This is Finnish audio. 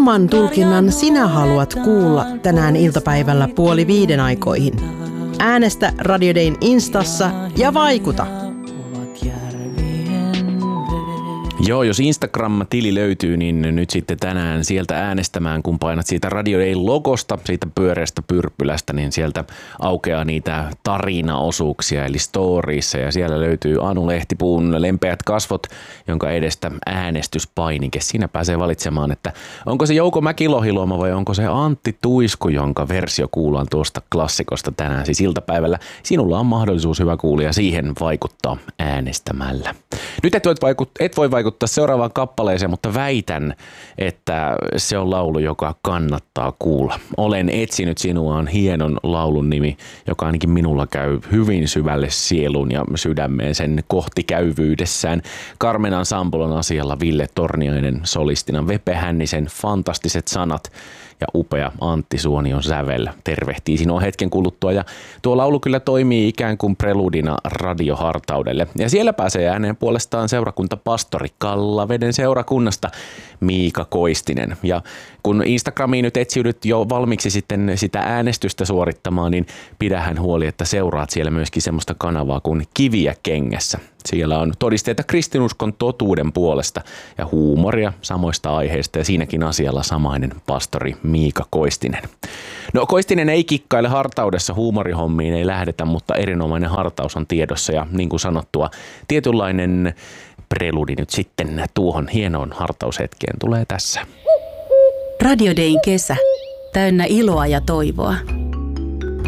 Kumman tulkinnan sinä haluat kuulla tänään iltapäivällä 4:30 aikoihin? Äänestä Radio Dayn Instassa ja vaikuta! Joo, jos Instagram-tili löytyy, niin nyt sitten tänään sieltä äänestämään, kun painat siitä Radio Dayn logosta, siitä pyöreästä pyrppylästä, niin sieltä aukeaa niitä tarinaosuuksia, eli storiissa, ja siellä löytyy Anu Lehtipuun Lempeät kasvot, jonka edestä äänestyspainike. Siinä pääsee valitsemaan, että onko se Jouko Mäkilohiluoma vai onko se Antti Tuisku, jonka versio kuullaan tuosta klassikosta tänään, siis iltapäivällä. Sinulla on mahdollisuus, hyvä kuulija, siihen vaikuttaa äänestämällä. Nyt et voi vaikuttaa seuraavaan kappaleeseen, mutta väitän, että se on laulu, joka kannattaa kuulla. Olen etsinyt sinua on hienon laulun nimi, joka ainakin minulla käy hyvin syvälle sieluun ja sydämeen sen kohtikäyvyydessään. Carmen Ensemblon asialla Ville Torniainen solistina, Vepe Hännisen fantastiset sanat ja upea Antti Suonion sävel tervehtii sinua hetken kuluttua. Ja tuo laulu kyllä toimii ikään kuin preludina radiohartaudelle. Ja siellä pääsee ääneen puolestaan seurakuntapastori Kallaveden seurakunnasta Miika Koistinen. Ja kun Instagramiin nyt etsiudyt jo valmiiksi sitten sitä äänestystä suorittamaan, niin pidähän huoli, että seuraat siellä myöskin semmoista kanavaa kuin Kiviä kengässä. Siellä on todisteita kristinuskon totuuden puolesta ja huumoria samoista aiheista ja siinäkin asialla samainen pastori Miika Koistinen. No Koistinen ei kikkaile hartaudessa, huumorihommiin ei lähdetä, mutta erinomainen hartaus on tiedossa ja niin kuin sanottua, tietynlainen preludi nyt sitten tuohon hienoon hartaushetkeen tulee tässä. Radio Dayn kesä, täynnä iloa ja toivoa.